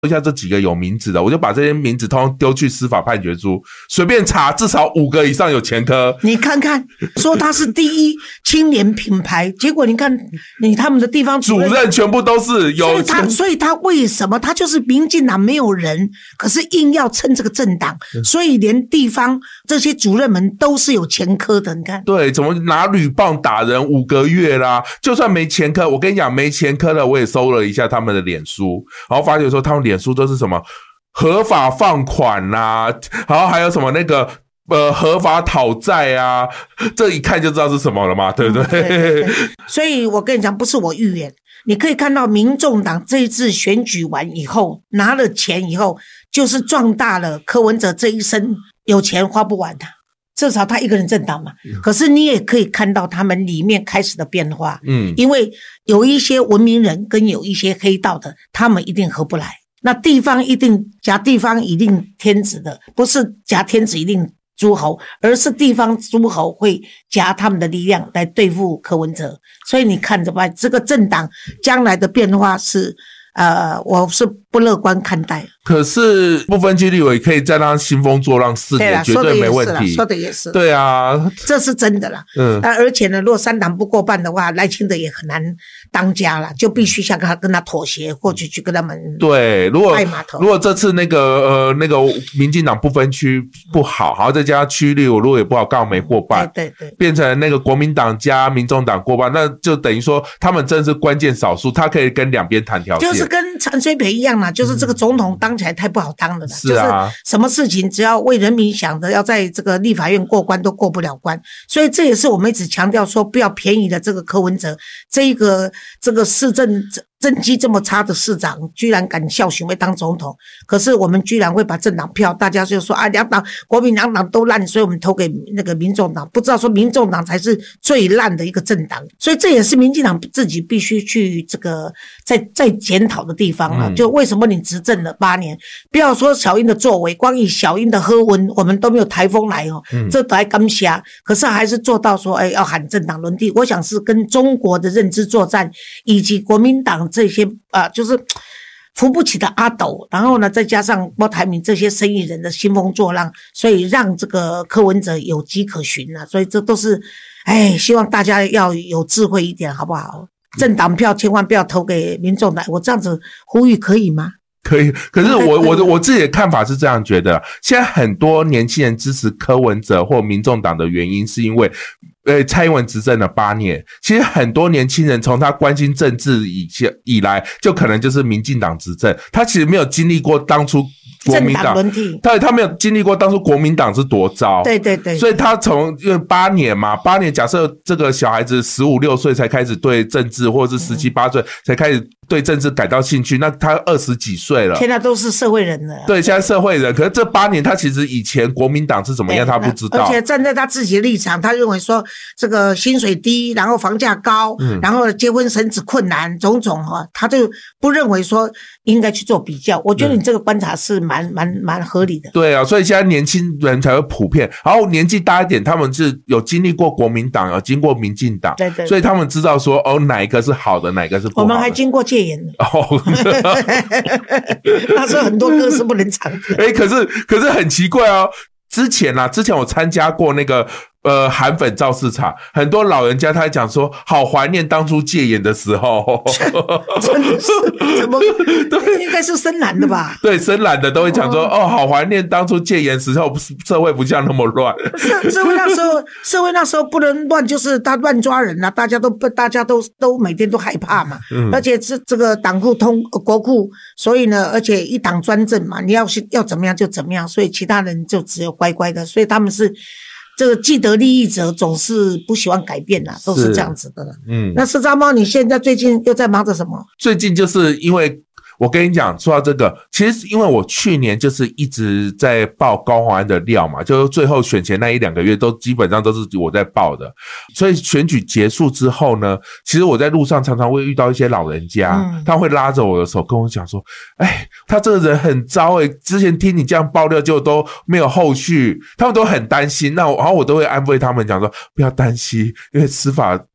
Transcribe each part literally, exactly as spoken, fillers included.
一下这几个有名字的，我就把这些名字通通丢去司法判决书，随便查，至少五个以上有前科。 你看看，说他是第一青年品牌，结果你看你他们的地方主任, 主任全部都是有， 所以他所以他为什么他就是民进党没有人，可是硬要撑这个政党，所以连地方这些主任们都是有前科的。你看， 对，怎么拿铝棒打人五个月啦？就算没前科，我跟你讲，没前科的我也搜了一下他们的脸书，然后发现说他们脸书都是什么合法放款啦、啊，然后还有什么那个呃合法讨债啊，这一看就知道是什么了嘛，对不对？嗯、对对对， 所以我跟你讲，不是我预言，你可以看到民众党这一次选举完以后，拿了钱以后，就是壮大了柯文哲这一生有钱花不完的。至少他一个人政党嘛，可是你也可以看到他们里面开始的变化，嗯，因为有一些文明人跟有一些黑道的，他们一定合不来。那地方一定夹地方一定天子的，不是夹天子一定诸侯，而是地方诸侯会夹他们的力量来对付柯文哲。所以你看着吧，这个政党将来的变化是，呃，我是不乐观看待。 可是不分区立委可以再让兴风作浪四年，绝对没问题。 说的也是， 对啊， 这是真的啦。嗯，啊、而且呢，如果三党不过半的话，赖清德也很难当家了，就必须像他跟他妥协，或者去跟他们对。如果如果这次那个呃那个民进党不分区不好，然后再加上区立委如果也不好，刚好没过半， 对对对， 变成那个国民党加民众党过半，那就等于说他们真是关键少数，他可以跟两边谈条件， 就是跟陈水扁一样啦，就是这个总统当起来太不好当了啦、嗯、 是啊， 就是什么事情只要为人民想的，要在这个立法院过关都过不了关，所以这也是我们一直强调说不要便宜的这个柯文哲，这一个这个市政政绩这么差的市长居然敢效选为当总统，可是我们居然会把政党票，大家就说啊，两党国民两党都烂，所以我们投给那个民众党，不知道说民众党才是最烂的一个政党，所以这也是民进党自己必须去这个在在检讨的地方啊、嗯，就为什么你执政了八年，不要说小英的作为，光以小英的喝温，我们都没有台风来哦，嗯、这都还刚瞎，可是还是做到说，哎，要喊政党轮替，我想是跟中国的认知作战以及国民党这些啊、呃，就是扶不起的阿斗，然后呢，再加上郭台铭这些生意人的兴风作浪，所以让这个柯文哲有迹可循啊。所以这都是，哎，希望大家要有智慧一点，好不好？政党票千万不要投给民众党，我这样子呼吁可以吗？ 可以，可是我我我自己的看法是这样觉得，现在很多年轻人支持柯文哲或民众党的原因，是因为呃蔡英文执政了八年，其实很多年轻人从他关心政治以前以来，就可能就是民进党执政，他其实没有经历过当初国民党轮替，他他没有经历过当初国民党是多糟， 对对对， 所以他从因为八年嘛，八年假设这个小孩子十五六岁才开始对政治，或者是十七八岁才开始对政治感到兴趣，那他二十几岁了， 现在都是社会人了， 对，现在社会人，可是这八年他其实以前国民党是怎么样他不知道， 而且站在他自己的立场，他认为说这个薪水低，然后房价高，嗯、然后结婚生子困难，种种哈，他就不认为说应该去做比较。我觉得你这个观察是蛮蛮蛮合理的。 对啊，所以现在年轻人才会普遍，然后年纪大一点，他们是有经历过国民党，有经过民进党， 对 对, 对， 所以他们知道说哦哪一个是好的，哪一个是不好的。 我们还经过戒严的哦， 那时候很多歌是不能唱的。 哎、欸，可是可是很奇怪哦，之前啊，之前我参加过那个。呃，韩粉造市场，很多老人家他还讲说，好怀念当初戒严的时候， 真的是怎么？对，应该是深蓝的吧？ 对，深蓝的都会讲说，哦，哦好怀念当初戒严时候，社会不像那么乱。 社社会那时候，社会那时候不能乱，就是他乱抓人啊，大家都大家都都每天都害怕嘛，嗯、而且是这个党库通国库，所以呢，而且一党专政嘛，你要是要怎么样就怎么样，所以其他人就只有乖乖的，所以他们是。这个既得利益者总是不喜欢改变啦，都是这样子的啦。嗯，那石章猫，你现在最近又在忙着什么？ 最近就是因为我跟你讲，说到这个，其实因为我去年就是一直在报高虹安的料嘛，就是最后选前那一两个月都基本上都是我在报的，所以选举结束之后呢，其实我在路上常常会遇到一些老人家，嗯、他会拉着我的手跟我讲说，哎，他这个人很糟诶、欸、之前听你这样爆料就都没有后续，他们都很担心，那我然后我都会安慰他们讲说，不要担心，因为司法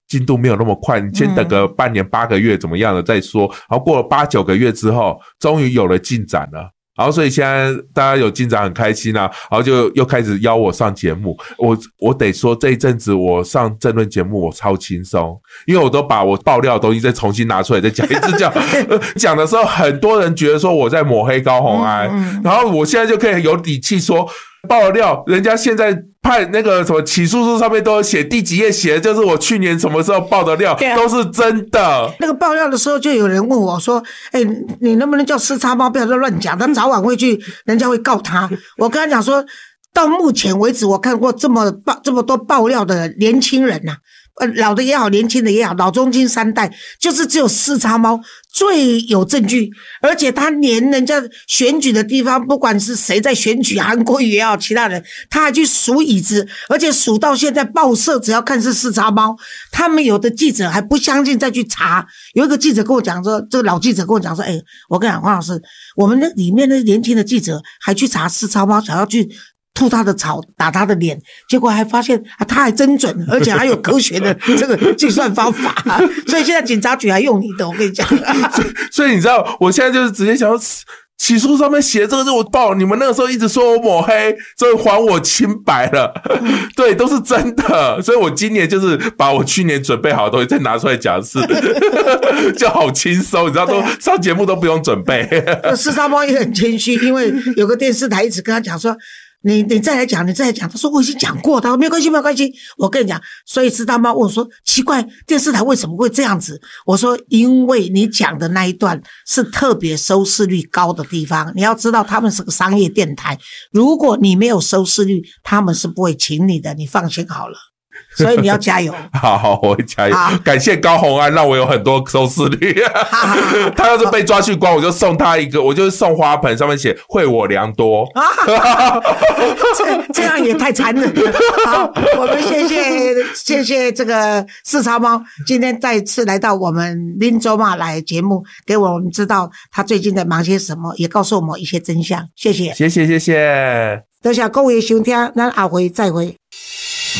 进度没有那么快，你先等个半年八个月怎么样了再说，然后过了八九个月之后终于有了进展了，然后所以现在大家有进展很开心啊，然后就又开始邀我上节目。我我得说这一阵子我上政论节目我超轻松，因为我都把我爆料的东西再重新拿出来再讲一次讲讲的时候很多人觉得说我在抹黑高虹安，然后我现在就可以有底气说爆了料，人家现在判那个什么起诉书上面都有写第几页写的就是我去年什么时候爆的料，啊，都是真的。 那个爆料的时候就有人问我说哎、欸，你能不能叫四叉猫不要再乱讲，他早晚会去人家会告他。我跟他讲说到目前为止我看过这么爆这么多爆料的年轻人啊，呃，老的也好，年轻的也好，老中青三代，就是只有四叉猫最有证据，而且他连人家选举的地方，不管是谁在选举，韩国瑜也好，其他人，他还去数椅子，而且数到现在报社只要看是四叉猫，他们有的记者还不相信再去查。有一个记者跟我讲说，这个老记者跟我讲说，哎，我跟你讲，黄老师，我们那里面的年轻的记者还去查四叉猫，想要去吐他的草打他的脸，结果还发现啊，他还真准，而且还有科学的这个计算方法，所以现在警察局还用你的，我跟你讲。 所, 所以你知道，我现在就是直接想要起诉上面写这个是我报，你们那个时候一直说我抹黑，所以还我清白了，对，都是真的。所以我今年就是把我去年准备好的东西再拿出来讲是，就好轻松，你知道，都上节目都不用准备。 四叉猫也很谦虚，因为有个电视台一直跟他讲说。你你再来讲，你再来讲。他说我已经讲过，他说没关系，没关系。我跟你讲，所以四叉猫问我说，奇怪，电视台为什么会这样子？我说，因为你讲的那一段是特别收视率高的地方。你要知道，他们是个商业电台，如果你没有收视率，他们是不会请你的，你放心好了。所以你要加油。 好好，我会加油。感谢高虹安，让我有很多收视率。他要是被抓去关，我就送他一个，我就送花盆，上面写“惠我良多”。 这这样也太残忍了。好，我们谢谢谢谢这个四叉猫，今天再次来到我们林州嘛来节目，给我们知道他最近在忙些什么，也告诉我们一些真相。谢谢， 谢谢，谢谢。 多谢各位收听，咱下回再会。